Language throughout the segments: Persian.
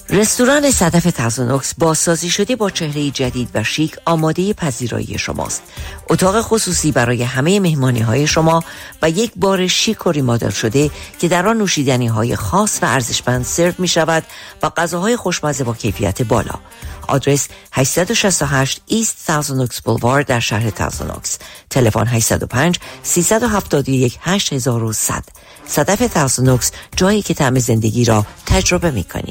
رستوران صدف تازونوکس بازسازی شده با چهره جدید و شیک آماده پذیرایی شماست. اتاق خصوصی برای همه مهمانی‌های شما و یک بار شیک و ریمادل شده که در آن نوشیدنی‌های خاص و ارزشمند سرو می‌شود و غذاهای خوشمزه با کیفیت بالا. آدرس 868 ایست تازونوکس بولوارد در شهر تازونوکس. تلفن 805 371 8100. صدف تازونوکس، جایی که طعم زندگی را تجربه می‌کنید.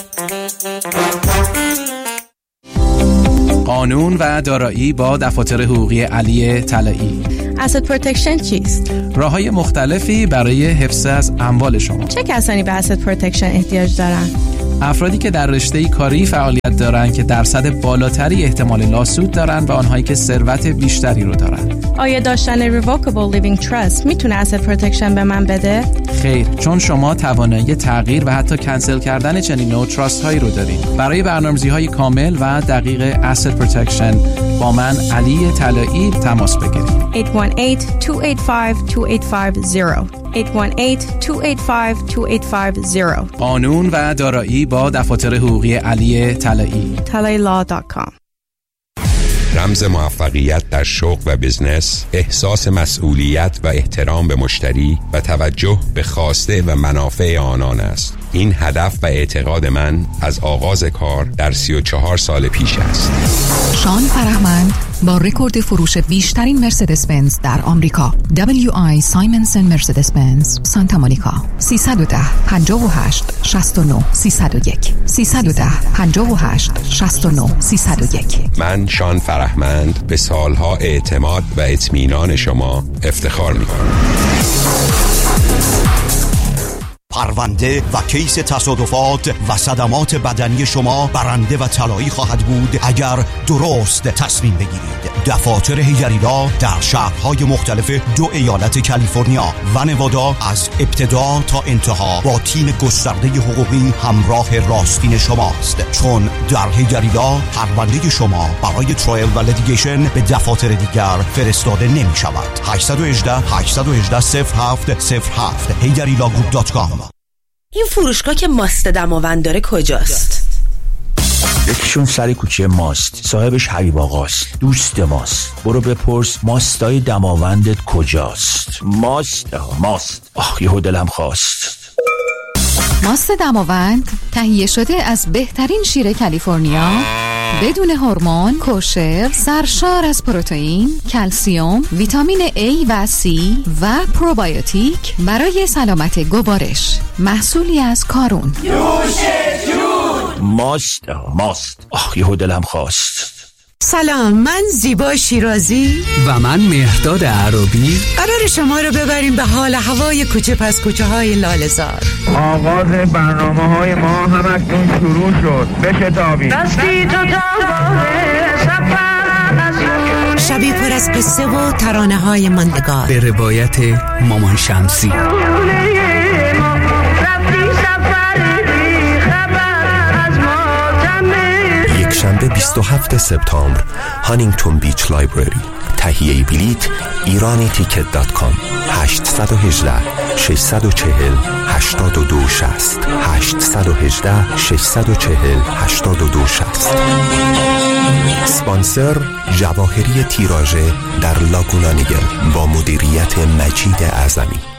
قانون و دارایی با دفاتر حقوقی علی طلایی. asset protection چیست؟ راه‌های مختلفی برای حفظ از اموال شما. چه کسانی به asset protection احتیاج دارند؟ افرادی که در رشته کاری فعالیت دارند که درصد بالاتری احتمال لاسود دارند و آنهایی که ثروت بیشتری رو دارند. آیا داشتن revocable living trust میتونه asset protection به من بده؟ خیر، چون شما توانایی تغییر و حتی کنسل کردن چنین نوع تراست هایی رو دارید. برای برنامه‌ریزی‌های کامل و دقیق asset protection با من علی طلایی تماس بگیرید. 818-285-2850 818-285-2850 قانون و دارایی با دفاتر حقوقی علی طلایی. talayilaw.com. رمز موفقیت در شغل و بزنس، احساس مسئولیت و احترام به مشتری و توجه به خواسته و منافع آنان است. این هدف و اعتقاد من از آغاز کار در 34 سال پیش است. شان فرهمند با رکورد فروش بیشترین مرسدس بنز در آمریکا، WI سایمنسن مرسدس بنز سانتا مونیکا، 310 58 69 301 310 58 69 301. من شان فرهمند به سالها اعتماد و اطمینان شما افتخار می‌کنم. پرونده و کیس تصادفات و صدمات بدنی شما برنده و طلایی خواهد بود اگر درست تصمیم بگیرید. دفاتر هیجریلا در شهرهای مختلف 2 ایالت کالیفرنیا و نوادا از ابتدا تا انتها با تیم گسترده حقوقی همراه راستین شماست، چون در هیجریلا پرونده شما برای ترایل و لیتیگیشن به دفاتر دیگر فرستاده نمی شود. 818-818-0707 hijarilaGroup.com. این فروشگاه که ماست دماوند داره کجاست؟ یکیشون سر کوچه ماست، صاحبش حبیب آقاست، دوست ماست. برو بپرس ماستای دماوندت کجاست. ماست یهو دلم خواست. ماست دماوند تهیه شده از بهترین شیر کالیفرنیا، بدون هورمون، کوشر، سرشار از پروتئین، کلسیم، ویتامین A و C و پروبیوتیک برای سلامت گوارش. محصولی از کارون. ماست یهو دلم خواست. سلام، من زیبا شیرازی و من مهرداد عربی. قرار شما رو ببریم به حال هوای کوچه پس کوچه های لاله‌زار. آغاز برنامه‌های ما هم اکنون شروع شد. بشتابید. دستی تو شبی پر از قصه و ترانه های ماندگار به روایت مامان شمسی. شنبه 27 سپتامبر هانینگتون بیچ لایبرری. تهیه بلیت ایرانیتیکت.com 818 640 8260 818 640 8260. اسپانسر جواهری تیراژه در لاگونا نیگل با مدیریت مجید اعظمی.